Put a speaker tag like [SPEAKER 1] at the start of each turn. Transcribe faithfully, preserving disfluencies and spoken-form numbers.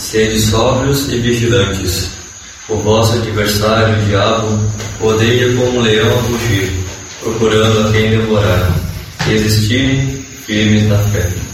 [SPEAKER 1] Sede sóbrios e vigilantes. O vosso adversário, o diabo, odeia como um leão a rugir, procurando a quem devorar. Resistirem firmes na fé.